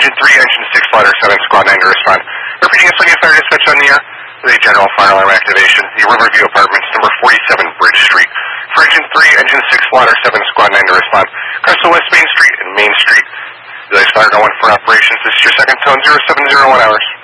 Engine 3, Engine 6, Ladder 7, Squad 9 to respond. Repeating SOD fire dispatch on the air. The general fire alarm activation. The Riverview Apartments, number 47 Bridge Street. For Engine 3, Engine 6, Ladder 7, Squad 9 to respond. Crystal West Main Street and Main Street. The fire going for operations. This is your second tone, 0701 hours.